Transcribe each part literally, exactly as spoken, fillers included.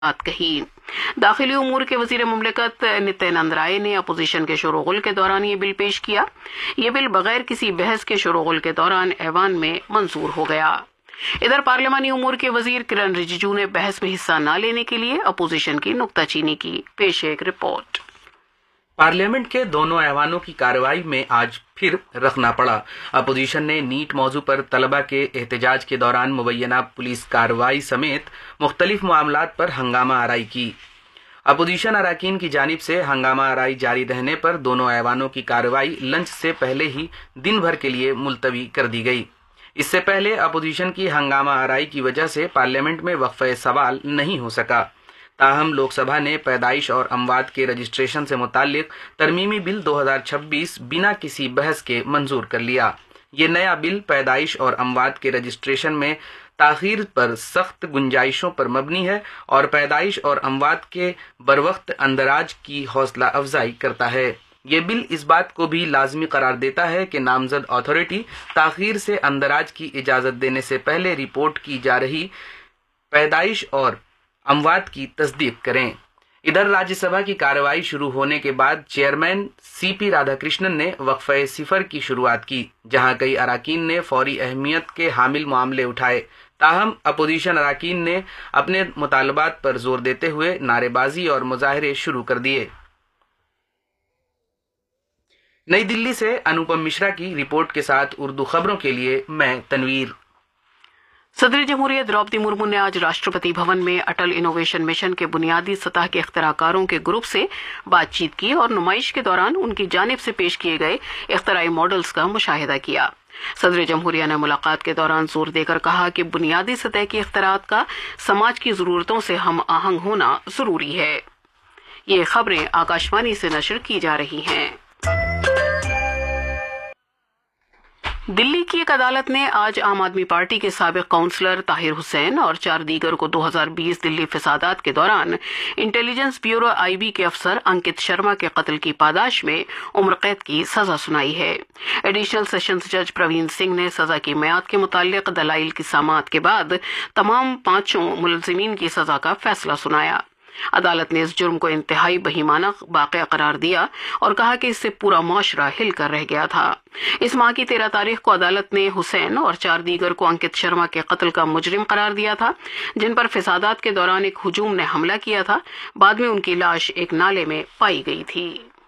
बात कही। दाखिली उमूर के वजीर मुमलिकत नित्यानंद राय ने अपोजिशन के शोरगुल के दौरान ये बिल पेश किया। ये बिल बगैर किसी बहस के शोरगुल के दौरान ऐवान में मंजूर हो गया। इधर पार्लियामानी उमूर के वजीर किरण रिजिजू ने बहस में हिस्सा न लेने के लिए अपोजिशन की नुक्ताचीनी की। पेश एक रिपोर्ट। पार्लियामेंट के दोनों ऐवानों की कार्रवाई में आज फिर रखना पड़ा। अपोजिशन ने नीट मौजू पर तलबा के एहतजाज के दौरान मुबैना पुलिस कार्रवाई समेत मुख्तलिफ मामलात पर हंगामा आराई की। अपोजिशन अरकान की जानिब से हंगामा आराई जारी रहने पर दोनों ऐवानों की कार्रवाई लंच से पहले ही दिन भर के लिए मुलतवी कर दी गई। इससे पहले अपोजिशन की हंगामा आराई की वजह से पार्लियामेंट में वक्फे सवाल नहीं हो सका। ताहम लोकसभा ने पैदाइश और अमवात के रजिस्ट्रेशन से मुतालिक तरमीमी बिल दो हज़ार छब्बीस बिना किसी बहस के मंजूर कर लिया। ये नया बिल पैदाइश और अमवात के रजिस्ट्रेशन में ताखीर पर सख्त गुंजाइशों पर मबनी है और पैदाइश और अमवात के बरवक्त अंदराज की हौसला अफजाई करता है। ये बिल इस बात को भी लाजमी करार देता है कि नामजद अथॉरिटी ताखीर से अंदराज की इजाजत देने से पहले रिपोर्ट की जा रही पैदाइश और अमवात की तस्दीक करें। इधर राज्यसभा की कार्रवाई शुरू होने के बाद चेयरमैन सी पी राधाकृष्णन ने वक्फे सिफर की शुरुआत की, जहां कई अरकान ने फौरी अहमियत के हामिल मामले उठाए। ताहम अपोजिशन अरकान ने अपने मुतालबात पर जोर देते हुए नारेबाजी और मुजाहरे शुरू कर दिए। नई दिल्ली से अनुपम मिश्रा की रिपोर्ट के साथ उर्दू खबरों के लिए मैं तनवीर। सदर जमहूरियत द्रौपदी मुर्मू ने आज राष्ट्रपति भवन में अटल इनोवेशन मिशन के बुनियादी सतह के इख्तराकारों के ग्रुप से बातचीत की और नुमाइश के दौरान उनकी जानिब से पेश किए गए इख्तराई मॉडल्स का मुशाहिदा किया। सदर जमहूरिया ने मुलाकात के दौरान जोर देकर कहा कि बुनियादी सतह की इख्तरात का समाज की जरूरतों से हम आहंग होना जरूरी है। ये खबरें आकाशवाणी से नशर की जा रही हैं। दिल्ली की एक अदालत ने आज आम आदमी पार्टी के साबिक काउंसलर ताहिर हुसैन और चार दीगर को दो हज़ार बीस दिल्ली फसादात के दौरान इंटेलिजेंस ब्यूरो आईबी के अफसर अंकित शर्मा के कत्ल की पादाश में उम्र कैद की सजा सुनाई है। एडिशनल सेशंस जज प्रवीण सिंह ने सजा की मियाद के मुतालिक दलाइल की समाअत के बाद तमाम पांचों मुलजिमीन की सजा का फैसला सुनाया। अदालत ने इस जुर्म को इंतहाई बहीमाना वाक़या करार दिया और कहा कि इससे पूरा मुआशरा हिल कर रह गया था। इस माह की तेरह तारीख को अदालत ने हुसैन और चार दीगर को अंकित शर्मा के कत्ल का मुजरिम करार दिया था, जिन पर फिसादात के दौरान एक हुजूम ने हमला किया था। बाद में उनकी लाश एक नाले में पाई गई थी।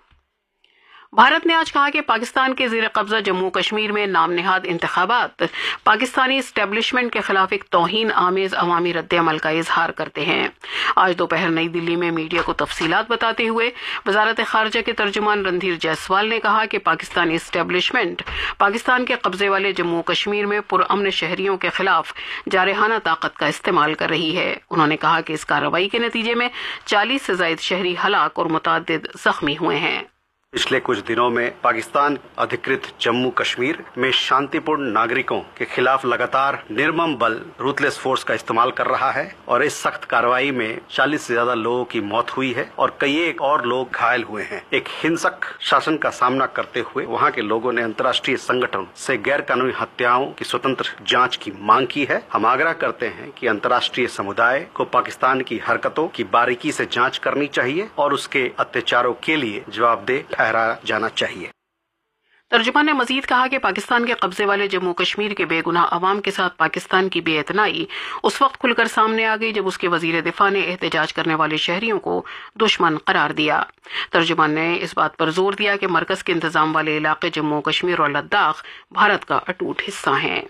भारत ने आज कहा कि पाकिस्तान के ज़ेर कब्जा जम्मू कश्मीर में नाम नेहाद इंतखाबात पाकिस्तानी एस्टेब्लिशमेंट के खिलाफ एक तौहीन आमेज अवामी रद्द-ए-अमल का इजहार करते हैं। आज दोपहर नई दिल्ली में मीडिया को तफसीलात बताते हुए वजारत खारजा के तर्जुमान रणधीर जायसवाल ने कहा कि पाकिस्तानी एस्टेब्लिशमेंट पाकिस्तान के कब्जे वाले जम्मू कश्मीर में पुरअमन शहरियों के खिलाफ जारहाना ताकत का इस्तेमाल कर रही है। उन्होंने कहा कि इस कार्रवाई के नतीजे में चालीस से ज्यादा शहरी हलाक और मुतअद्दिद जख्मी हुए हैं। पिछले कुछ दिनों में पाकिस्तान अधिकृत जम्मू कश्मीर में शांतिपूर्ण नागरिकों के खिलाफ लगातार निर्मम बल रूथलेस फोर्स का इस्तेमाल कर रहा है और इस सख्त कार्रवाई में चालीस से ज्यादा लोगों की मौत हुई है और कई एक और लोग घायल हुए हैं। एक हिंसक शासन का सामना करते हुए वहां के लोगों ने अंतर्राष्ट्रीय संगठन से गैर कानूनी हत्याओं की स्वतंत्र जांच की मांग की है। हम आग्रह करते हैं कि अंतर्राष्ट्रीय समुदाय को पाकिस्तान की हरकतों की बारीकी से जांच करनी चाहिए और उसके अत्याचारों के लिए जवाबदेह जाना चाहिए। तर्जुमान ने मजीद कहा कि पाकिस्तान के कब्जे वाले जम्मू कश्मीर के बेगुनाह अवाम के साथ पाकिस्तान की बेइतनाई उस वक्त खुलकर सामने आ गई जब उसके वजीर दिफा ने एहतजाज करने वाले शहरियों को दुश्मन करार दिया। तर्जुमान ने इस बात पर जोर दिया कि मरकज के इंतजाम वाले इलाके जम्मू कश्मीर और लद्दाख भारत का अटूट हिस्सा हैं।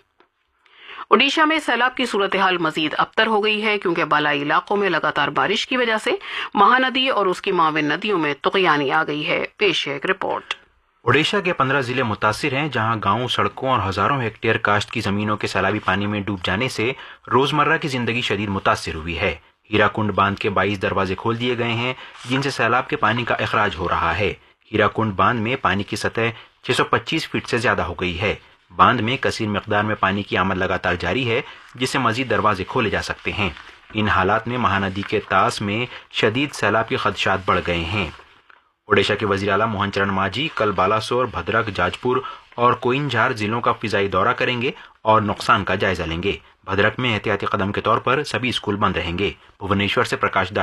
ओडिशा में सैलाब की सूरत हाल मजीद अबतर हो गई है क्योंकि बालाई इलाकों में लगातार बारिश की वजह से महानदी और उसकी माविन नदियों में तुगयानी आ गई है। पेश है एक रिपोर्ट। ओडिशा के पंद्रह जिले मुतासिर हैं, जहां गांवों, सड़कों और हजारों हेक्टेयर काश्त की जमीनों के सैलाबी पानी में डूब जाने से रोजमर्रा की जिंदगी शदीद मुतासिर हुई है। हीराकुंड बांध के बाईस दरवाजे खोल दिए गए हैं, जिनसे सैलाब के पानी का अखराज हो रहा है। हीराकुंड बांध में पानी की सतह छह सौ पच्चीस फीट से ज्यादा हो गई है। बांध में कसीर मिकदार में पानी की आमद लगातार जारी है, जिससे मजीद दरवाजे खोले जा सकते हैं। इन हालात में महानदी के तास में शदीद सैलाब के खदशात बढ़ गए हैं। ओडिशा के वजीर आला मोहन चरण मांझी कल बालासोर, भद्रक, जाजपुर और कोइंझार जिलों का फिजाई दौरा करेंगे और नुकसान का जायजा लेंगे। भद्रक में एहतियाती कदम के तौर पर सभी स्कूल बंद रहेंगे। भुवनेश्वर से प्रकाश